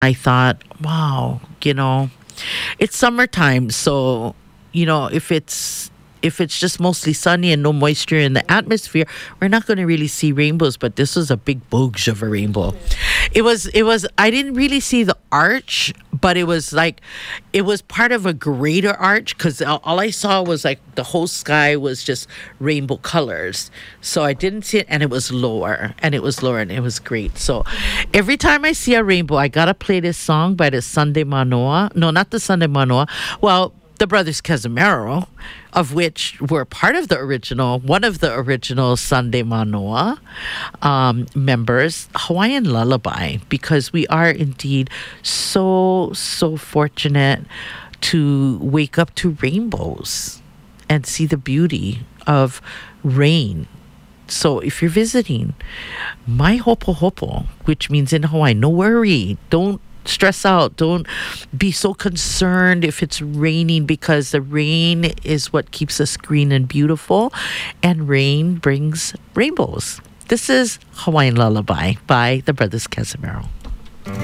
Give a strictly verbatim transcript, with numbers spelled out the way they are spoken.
I thought, wow, you know, it's summertime, so you know, if it's if it's just mostly sunny and no moisture in the atmosphere, we're not going to really see rainbows. But this was a big bulge of a rainbow. It was it was I didn't really see the arch, but it was like it was part of a greater arch, because all I saw was like the whole sky was just rainbow colors. So I didn't see it, and it was lower, and it was lower, and it was great. So every time I see a rainbow, I gotta play this song by the Sunday Manoa. No, not the Sunday Manoa. Well, the Brothers Casimiro, of which were part of the original, one of the original Sunday Manoa um, members, Hawaiian Lullaby, because we are indeed so, so fortunate to wake up to rainbows and see the beauty of rain. So if you're visiting, mai hopo hopo, which means in Hawaii, no worry, don't stress out, don't be so concerned if it's raining, because the rain is what keeps us green and beautiful, and rain brings rainbows. This is Hawaiian Lullaby by the Brothers Casimiro.